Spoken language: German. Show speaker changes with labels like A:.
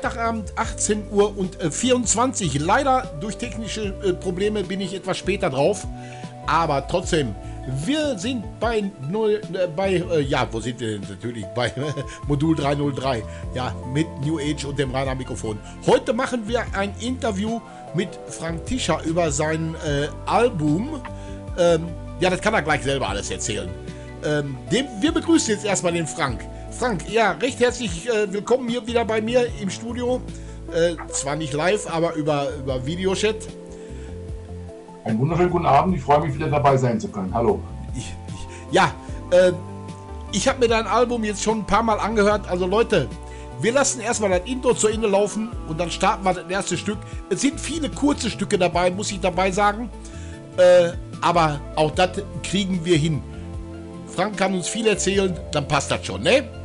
A: Freitagabend 18 Uhr und 24. Leider durch technische Probleme bin ich etwas später drauf. Aber trotzdem, wir sind wo sind wir denn? Natürlich bei Modul 303. Ja, mit New Age und dem Rainer Mikrofon. Heute machen wir ein Interview mit Frank Tischer über sein Album. Ja, das kann er gleich selber alles erzählen. Wir begrüßen jetzt erstmal den Frank. Frank, ja, recht herzlich willkommen hier wieder bei mir im Studio. Zwar nicht live, aber über Videochat.
B: Einen wunderschönen guten Abend, ich freue mich wieder dabei sein zu können. Hallo.
A: Ich habe mir dein Album jetzt schon ein paar Mal angehört. Also Leute, wir lassen erstmal das Intro zu Ende laufen und dann starten wir das erste Stück. Es sind viele kurze Stücke dabei, muss ich dabei sagen. Aber auch das kriegen wir hin. Frank kann uns viel erzählen, dann passt das schon, ne?